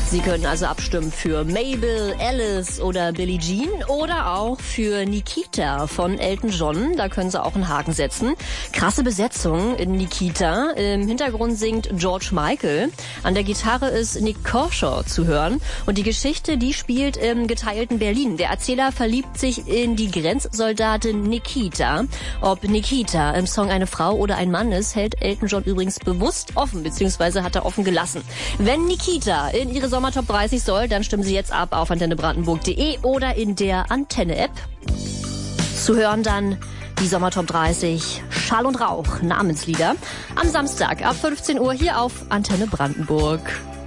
Sie können also abstimmen für Mabel, Alice oder Billie Jean oder auch für Nikita von Elton John. Da können Sie auch einen Haken setzen. Krasse Besetzung in Nikita. Im Hintergrund singt George Michael. An der Gitarre ist Nick Kershaw zu hören. Und die Geschichte, die spielt im geteilten Berlin. Der Erzähler verliebt sich in die Grenzsoldatin Nikita. Ob Nikita im Song eine Frau oder ein Mann ist, hält Elton John übrigens bewusst offen, beziehungsweise hat er offen gelassen. Wenn Nikita in ihre Sommertop 30 soll, dann stimmen Sie jetzt ab auf antennebrandenburg.de oder in der Antenne-App. Zu hören dann die Sommertop 30 Schall und Rauch, Namenslieder. Am Samstag ab 15 Uhr hier auf Antenne Brandenburg.